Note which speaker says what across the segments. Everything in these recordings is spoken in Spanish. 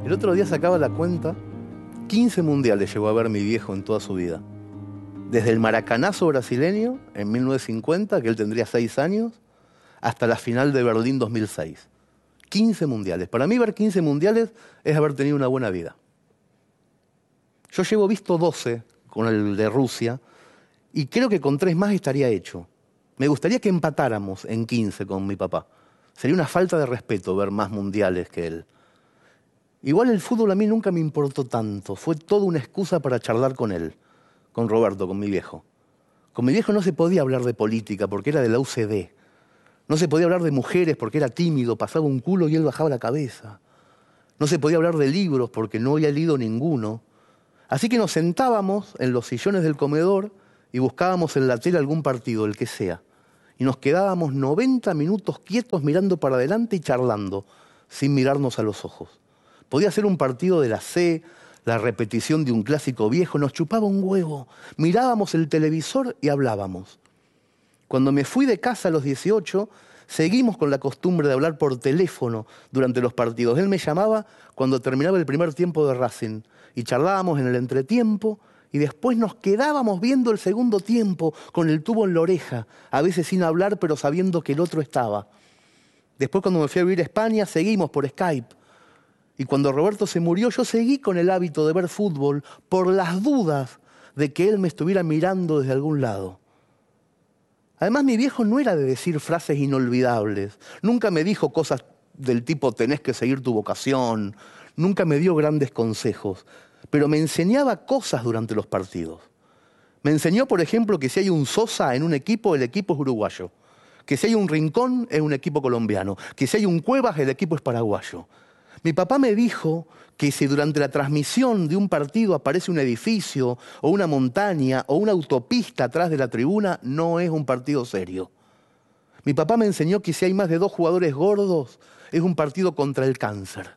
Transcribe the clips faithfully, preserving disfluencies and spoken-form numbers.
Speaker 1: El otro día sacaba la cuenta, quince mundiales llegó a ver mi viejo en toda su vida. Desde el maracanazo brasileño, en mil novecientos cincuenta, que él tendría seis años, hasta la final de Berlín dos mil seis. quince mundiales. Para mí ver quince mundiales es haber tenido una buena vida. Yo llevo visto doce con el de Rusia y creo que con tres más estaría hecho. Me gustaría que empatáramos en quince con mi papá. Sería una falta de respeto ver más mundiales que él. Igual el fútbol a mí nunca me importó tanto. Fue toda una excusa para charlar con él, con Roberto, con mi viejo. Con mi viejo no se podía hablar de política porque era de la U C D. No se podía hablar de mujeres porque era tímido, pasaba un culo y él bajaba la cabeza. No se podía hablar de libros porque no había leído ninguno. Así que nos sentábamos en los sillones del comedor y buscábamos en la tele algún partido, el que sea. Y nos quedábamos noventa minutos quietos mirando para adelante y charlando, sin mirarnos a los ojos. Podía ser un partido de la C, la repetición de un clásico viejo, nos chupaba un huevo. Mirábamos el televisor y hablábamos. Cuando me fui de casa a los dieciocho, seguimos con la costumbre de hablar por teléfono durante los partidos. Él me llamaba cuando terminaba el primer tiempo de Racing y charlábamos en el entretiempo y después nos quedábamos viendo el segundo tiempo con el tubo en la oreja, a veces sin hablar pero sabiendo que el otro estaba. Después cuando me fui a vivir a España seguimos por Skype. Y cuando Roberto se murió yo seguí con el hábito de ver fútbol por las dudas de que él me estuviera mirando desde algún lado. Además, mi viejo no era de decir frases inolvidables. Nunca me dijo cosas del tipo tenés que seguir tu vocación. Nunca me dio grandes consejos. Pero me enseñaba cosas durante los partidos. Me enseñó, por ejemplo, que si hay un Sosa en un equipo, el equipo es uruguayo. Que si hay un Rincón, es un equipo colombiano. Que si hay un Cuevas, el equipo es paraguayo. Mi papá me dijo que si durante la transmisión de un partido aparece un edificio o una montaña o una autopista atrás de la tribuna, no es un partido serio. Mi papá me enseñó que si hay más de dos jugadores gordos, es un partido contra el cáncer.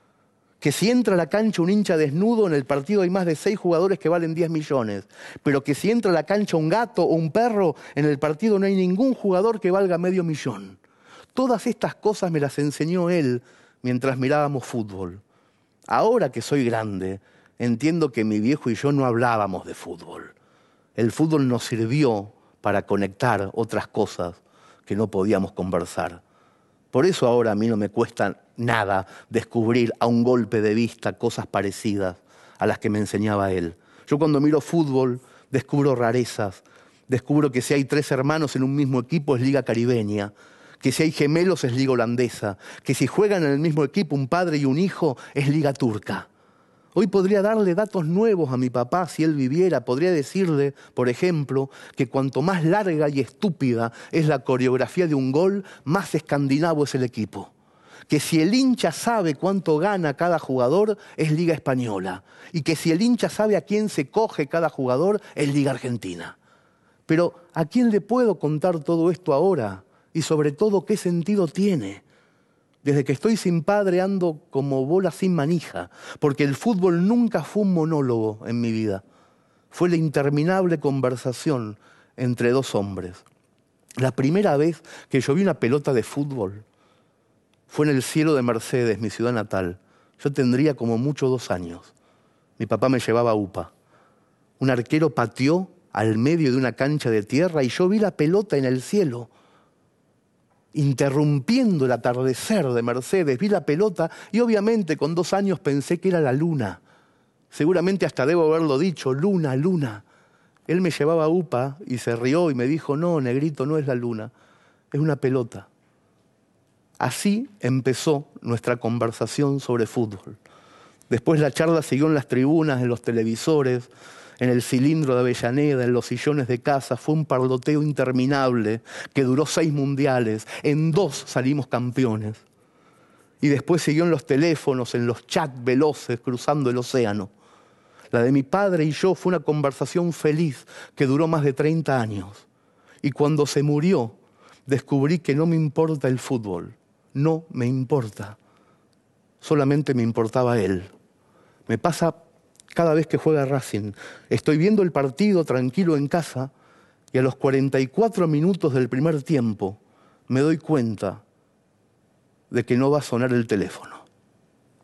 Speaker 1: Que si entra a la cancha un hincha desnudo, en el partido hay más de seis jugadores que valen diez millones. Pero que si entra a la cancha un gato o un perro, en el partido no hay ningún jugador que valga medio millón. Todas estas cosas me las enseñó él mientras mirábamos fútbol. Ahora que soy grande, entiendo que mi viejo y yo no hablábamos de fútbol. El fútbol nos sirvió para conectar otras cosas que no podíamos conversar. Por eso ahora a mí no me cuesta nada descubrir a un golpe de vista cosas parecidas a las que me enseñaba él. Yo cuando miro fútbol descubro rarezas, descubro que si hay tres hermanos en un mismo equipo es liga caribeña, que si hay gemelos es liga holandesa, que si juegan en el mismo equipo un padre y un hijo es liga turca. Hoy podría darle datos nuevos a mi papá si él viviera. Podría decirle, por ejemplo, que cuanto más larga y estúpida es la coreografía de un gol, más escandinavo es el equipo. Que si el hincha sabe cuánto gana cada jugador, es liga española. Y que si el hincha sabe a quién se coge cada jugador, es liga argentina. Pero ¿a quién le puedo contar todo esto ahora? Y sobre todo, ¿qué sentido tiene? Desde que estoy sin padre ando como bola sin manija, porque el fútbol nunca fue un monólogo en mi vida. Fue la interminable conversación entre dos hombres. La primera vez que yo vi una pelota de fútbol fue en el cielo de Mercedes, mi ciudad natal. Yo tendría como mucho dos años. Mi papá me llevaba a UPA. Un arquero pateó al medio de una cancha de tierra y yo vi la pelota en el cielo. Interrumpiendo el atardecer de Mercedes, vi la pelota y obviamente con dos años pensé que era la luna. Seguramente hasta debo haberlo dicho, luna, luna. Él me llevaba a UPA y se rió y me dijo, no, negrito, no es la luna, es una pelota. Así empezó nuestra conversación sobre fútbol. Después la charla siguió en las tribunas, en los televisores, en el cilindro de Avellaneda, en los sillones de casa. Fue un parloteo interminable que duró seis mundiales. En dos salimos campeones. Y después siguió en los teléfonos, en los chats veloces, cruzando el océano. La de mi padre y yo fue una conversación feliz que duró más de treinta años. Y cuando se murió, descubrí que no me importa el fútbol. No me importa. Solamente me importaba él. Me pasa cada vez que juega Racing. Estoy viendo el partido tranquilo en casa y a los cuarenta y cuatro minutos del primer tiempo me doy cuenta de que no va a sonar el teléfono.